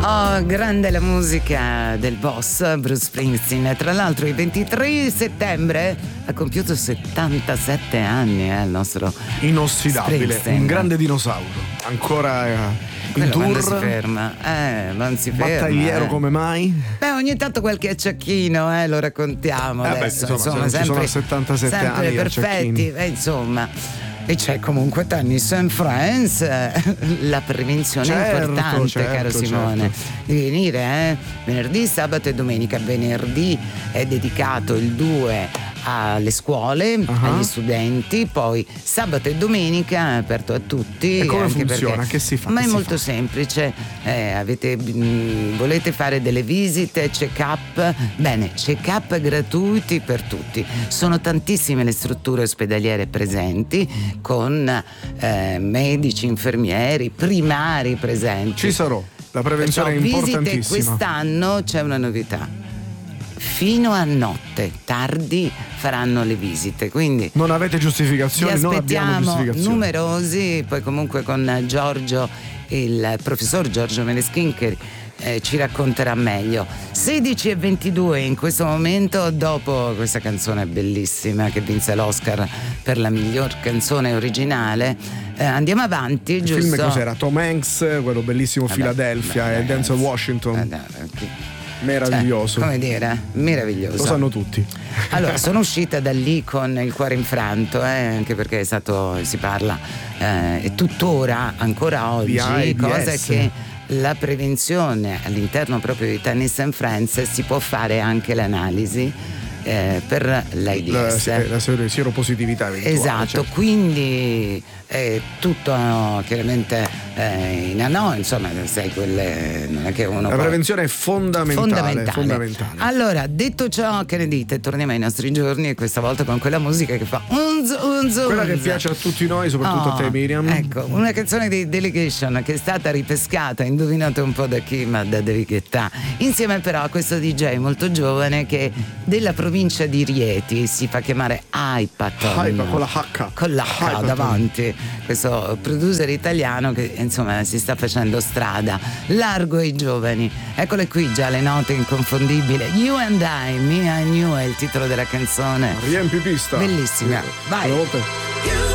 Oh, grande la musica del boss Bruce Springsteen. Tra l'altro il 23 settembre ha compiuto 77 anni, il nostro inossidabile, un grande dinosauro, ancora in tour. Non si ferma, non si ferma. Battagliero come mai? Beh, ogni tanto qualche acciacchino, lo raccontiamo adesso. Beh, insomma sempre, ci sono 77 sempre anni perfetti, insomma. E c'è comunque Tennis and Friends, la prevenzione è importante, caro Simone. Devi venire venerdì, sabato e domenica. Venerdì è dedicato il 2 alle scuole, agli studenti, poi sabato e domenica è aperto a tutti. E come anche funziona? Perché, che si fa? ma che è molto semplice. Volete fare delle visite, check-up? Bene, check-up gratuiti per tutti. Sono tantissime le strutture ospedaliere presenti, con medici, infermieri, primari presenti. Ci sarò, la prevenzione è importantissima. Visite, quest'anno c'è una novità. Fino a notte tardi faranno le visite, quindi non avete giustificazioni, non abbiamo giustificazioni. Numerosi, poi comunque con Giorgio, il professor Giorgio Meleschin, che ci racconterà meglio. 16:22 in questo momento, dopo questa canzone bellissima che vinse l'Oscar per la miglior canzone originale. Andiamo avanti, il giusto? film cos'era? Tom Hanks, quello bellissimo Philadelphia, e Denzel Washington. Meraviglioso. Come dire, meraviglioso. Lo sanno tutti. Allora, sono uscita da lì con il cuore infranto, anche perché è stato, si parla, e tuttora, ancora oggi, cosa che la prevenzione all'interno proprio di Tennis and Friends si può fare anche l'analisi per l'AIDS, la sieropositività eventuale. Esatto, certo. Quindi tutto chiaramente insomma, sai, quelle non è che uno. La prevenzione è fondamentale. Allora, detto ciò, che ne dite? Torniamo ai nostri giorni, e questa volta con quella musica che fa quella che piace a tutti noi, soprattutto a te, Miriam. Ecco, una canzone di Delegation che è stata ripescata, indovinate un po' da chi, ma da David Guetta, insieme però a questo DJ molto giovane che della provincia di Rieti si fa chiamare Hypaton, con la H. Con la H davanti. Questo producer italiano che insomma si sta facendo strada largo ai giovani. Eccole qui già le note inconfondibili. You and I, Me and You è il titolo della canzone. Riempi pista. Bellissima. Vai.